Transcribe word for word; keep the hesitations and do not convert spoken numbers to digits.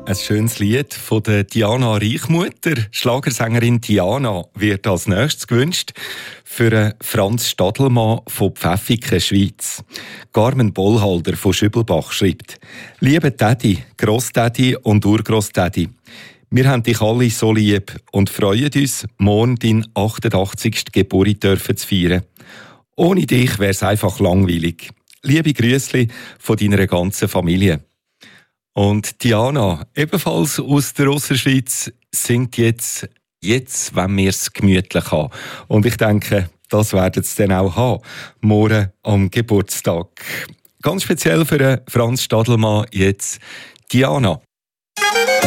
Ein schönes Lied von der Diana Reichmutter. Schlagersängerin Diana wird als nächstes gewünscht für Franz Stadelmann von Pfäffiken, Schweiz. Carmen Bollhalder von Schübelbach schreibt: Liebe Daddy, Grossdaddy und Urgrossdaddy, wir haben dich alle so lieb und freuen uns, morgen deinen achtundachtzigsten Geburtstag zu feiern. Ohne dich wäre es einfach langweilig. Liebe Grüßli von deiner ganzen Familie. Und Diana, ebenfalls aus der Ausserschweiz, singt jetzt «Jetzt, wenn wir es gemütlich haben». Und ich denke, das werden sie dann auch haben, morgen am Geburtstag. Ganz speziell für Franz Stadelmann jetzt Diana.